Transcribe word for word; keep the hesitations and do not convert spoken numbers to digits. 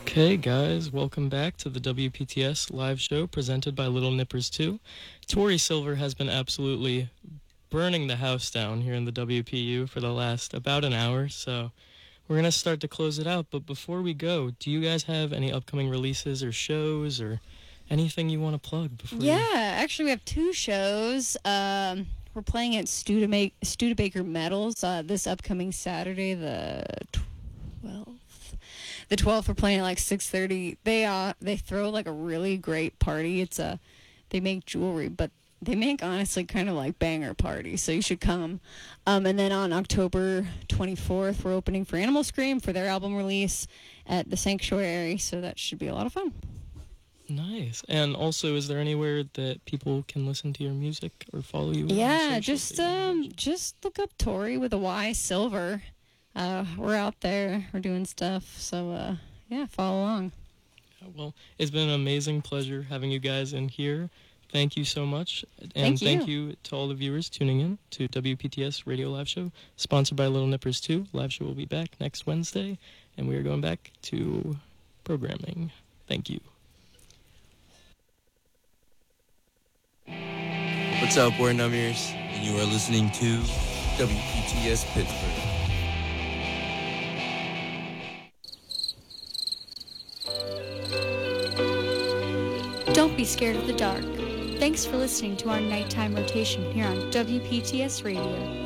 Okay, guys, welcome back to the W P T S live show presented by Little Nippers two. Tori Silver has been absolutely burning the house down here in the W P U for the last about an hour, so we're going to start to close it out. But before we go, do you guys have any upcoming releases or shows or anything you want to plug before Yeah, you... actually we have two shows. Um, we're playing at Studebaker, Studebaker Metals uh, this upcoming Saturday, the twelfth. The twelfth, we're playing at like six thirty. They uh they throw like a really great party. It's a they make jewelry, but they make honestly kind of like banger parties. So you should come. Um, and then on October twenty-fourth, we're opening for Animal Scream for their album release at the Sanctuary. So that should be a lot of fun. Nice. And also, is there anywhere that people can listen to your music or follow you? Yeah, just um just look up Tori with a Y Silver. Uh, we're out there. We're doing stuff. So, uh, yeah, follow along. Well, it's been an amazing pleasure having you guys in here. Thank you so much. And thank you, thank you to all the viewers tuning in to W P T S Radio Live Show, sponsored by Little Nippers two. Live show will be back next Wednesday, and we are going back to programming. Thank you. What's up, we're Numbers, and you are listening to W P T S Pittsburgh. Don't be scared of the dark. Thanks for listening to our nighttime rotation here on W P T S Radio.